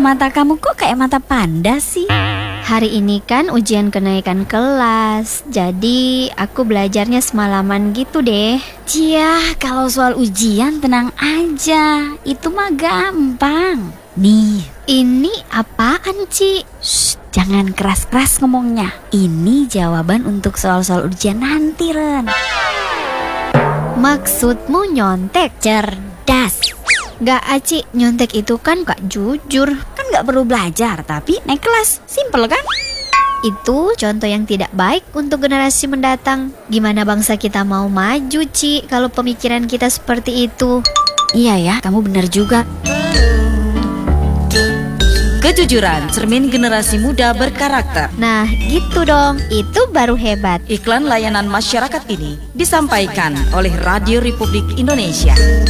mata kamu kok kayak mata panda sih? Hari ini kan ujian kenaikan kelas, jadi aku belajarnya semalaman gitu deh. Cia, kalau soal ujian tenang aja, itu mah gampang. Nih, Ini apaan, Ci? jangan keras-keras ngomongnya. Ini jawaban untuk soal-soal ujian nanti, Ren. Maksudmu nyontek? Cerdas. Gak, Aci, nyontek itu kan gak jujur. Kan gak perlu belajar, tapi naik kelas. Simple kan? Itu contoh yang tidak baik untuk generasi mendatang. Gimana bangsa kita mau maju, Ci, kalau pemikiran kita seperti itu? Iya ya, kamu benar juga. Kejujuran, cermin generasi muda berkarakter. Nah, gitu dong. Itu baru hebat. Iklan layanan masyarakat ini disampaikan oleh Radio Republik Indonesia.